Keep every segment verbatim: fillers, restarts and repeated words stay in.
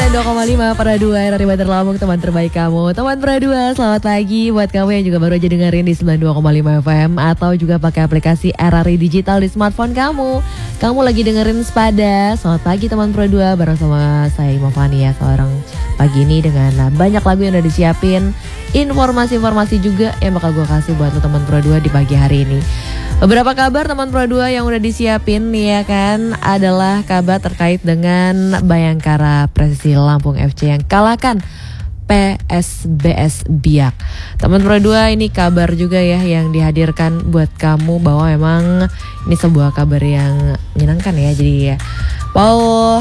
sembilan dua koma lima para dua R R I Bandar Lampung, teman terbaik kamu. Teman para dua, selamat pagi buat kamu yang juga baru aja dengerin di sembilan dua koma lima F M atau juga pakai aplikasi R R I Digital di smartphone kamu. Kamu lagi dengerin Sepada. Selamat pagi teman para dua, bareng sama saya Ima Fani ya. Seorang pagi ini dengan banyak lagu yang udah disiapin, informasi-informasi juga yang bakal gue kasih buat lo teman para dua di pagi hari ini. Beberapa kabar teman Pro dua yang udah disiapin nih ya kan, adalah kabar terkait dengan Bayangkara Persisi Lampung F C yang kalahkan P S B S Biak. Teman Pro dua, ini kabar juga ya yang dihadirkan buat kamu bahwa memang ini sebuah kabar yang menyenangkan ya. Jadi ya, Paul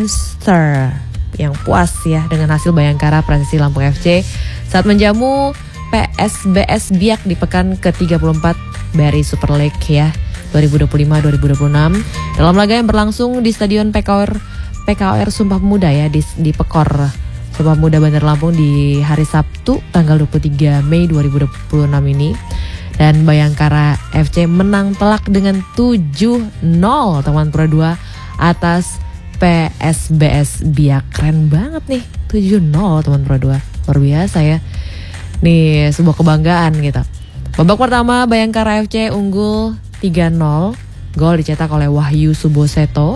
Monster yang puas ya dengan hasil Bayangkara Persisi Lampung F C saat menjamu P S B S Biak di pekan ke tiga puluh empat B R I Super League ya dua ribu dua puluh lima dua ribu dua puluh enam dalam laga yang berlangsung di Stadion P K O R P K O R Sumpah Pemuda ya di, di Pekor Sumpah Pemuda Bandar Lampung di hari Sabtu tanggal dua puluh tiga Mei dua ribu dua puluh enam ini. Dan Bayangkara F C menang telak dengan tujuh nol teman Pro dua atas P S B S Biak. Keren banget nih, tujuh nol teman Pro dua, luar biasa ya. Nih sebuah kebanggaan gitu. Babak pertama Bayangkara F C unggul tiga nol. Gol dicetak oleh Wahyu Suboseto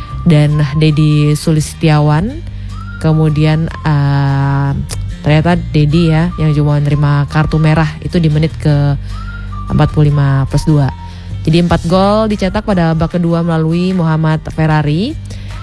dan Dedi Sulistiawan. Kemudian uh, ternyata Dedi ya yang cuma menerima kartu merah itu di menit ke empat puluh lima plus dua. Jadi empat gol dicetak pada babak kedua melalui Muhammad Ferrari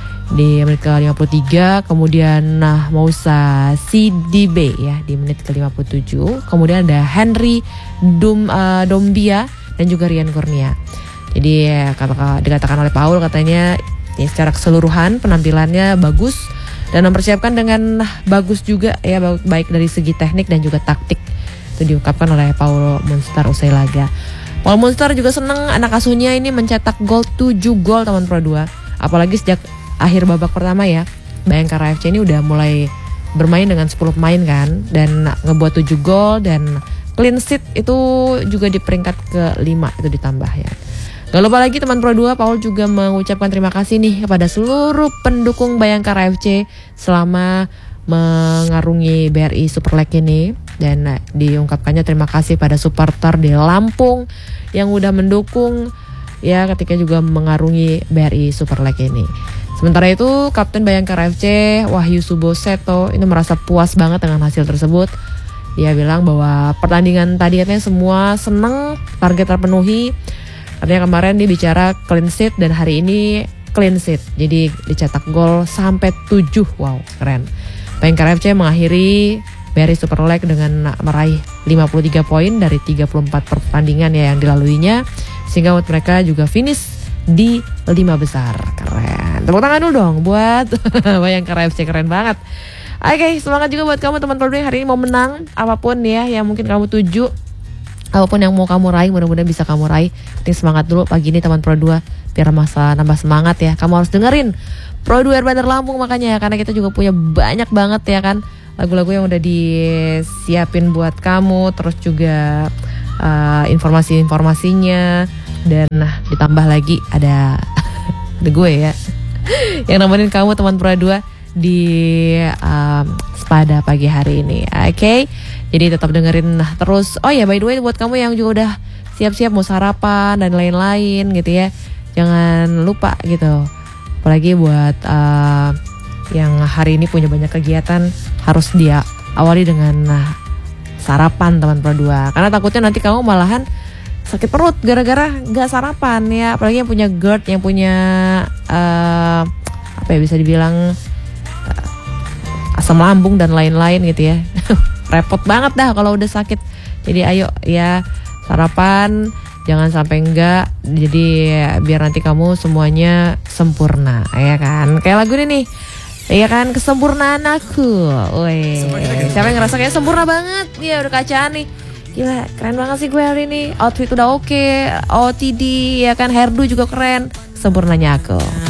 di menit ke lima puluh tiga, kemudian nah, Moussa Sidibe ya di menit ke lima puluh tujuh, kemudian ada Henry Dum, uh, Dombia dan juga Rian Kurnia. Jadi ya, kata, dikatakan oleh Paul katanya ya, secara keseluruhan penampilannya bagus dan mempersiapkan dengan bagus juga ya, baik dari segi teknik dan juga taktik. Itu diungkapkan oleh Paul Monster usai laga. Paul Monster juga senang anak asuhnya ini mencetak gol tujuh gol teman Pro dua. Apalagi sejak akhir babak pertama ya, Bayangkara F C ini udah mulai bermain dengan sepuluh pemain kan, dan ngebuat tujuh gol dan clean sheet itu juga di peringkat kelima itu ditambah ya. Gak lupa lagi teman Pro dua, Paul juga mengucapkan terima kasih nih kepada seluruh pendukung Bayangkara F C selama mengarungi B R I Super League ini, dan diungkapkannya terima kasih pada supporter di Lampung yang udah mendukung ya ketika juga mengarungi B R I Super League ini. Sementara itu, Kapten Bayangkara F C Wahyu Suboseto ini merasa puas banget dengan hasil tersebut. Dia bilang bahwa pertandingan tadi katanya semua seneng, target terpenuhi. Katanya kemarin dia bicara clean sheet dan hari ini clean sheet. Jadi dicetak gol sampai tujuh. Wow, keren. Bayangkara F C mengakhiri B R I Super League dengan meraih lima puluh tiga poin dari tiga puluh empat pertandingan ya yang dilaluinya, sehingga buat mereka juga finish di lima besar. Keren. Tepuk tangan dulu dong buat Bayangkara F C, keren banget. Oke, okay, semangat juga buat kamu teman Pro dua yang hari ini mau menang apapun ya yang mungkin kamu tuju, apapun yang mau kamu raih, mudah-mudahan bisa kamu raih. Penting semangat dulu pagi ini teman Pro dua biar masa nambah semangat ya. Kamu harus dengerin Pro dua Bandar Lampung makanya ya, karena kita juga punya banyak banget ya kan lagu-lagu yang udah disiapin buat kamu, terus juga uh, informasi-informasinya, dan nah, ditambah lagi ada ada gue ya yang nemenin kamu teman Pro dua di um, Sepada pagi hari ini. Oke, okay? Jadi tetap dengerin terus. Oh ya, by the way buat kamu yang juga udah siap-siap mau sarapan dan lain-lain gitu ya, jangan lupa gitu. Apalagi buat uh, yang hari ini punya banyak kegiatan, harus dia awali dengan nah, sarapan teman Pro dua. Karena takutnya nanti kamu malahan sakit perut gara-gara gak sarapan ya. Apalagi yang punya GERD, yang punya uh, apa ya bisa dibilang uh, asam lambung dan lain-lain gitu ya. Repot banget dah kalau udah sakit. Jadi ayo ya sarapan, jangan sampai enggak. Jadi biar nanti kamu semuanya sempurna ya kan. Kayak lagu ini nih, iya kan, kesempurnaan aku. Woi, siapa yang ngerasa kayak sempurna banget? Iya udah kacaan nih. Gila, keren banget sih gue hari ini. Outfit udah oke, okay, O T D ya kan, hairdo juga keren. Sempurnanya aku.